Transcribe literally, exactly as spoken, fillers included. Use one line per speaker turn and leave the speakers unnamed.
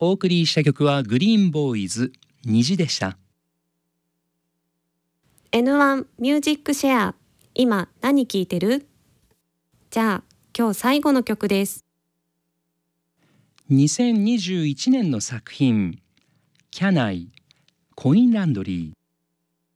お送りした曲はグリーンボーイズ虹でした。
エヌワン ミュージックシェア、今何聴いてる？じゃあ今日最後の曲です。
にせんにじゅういちねんの作品、キャナイコインランドリー。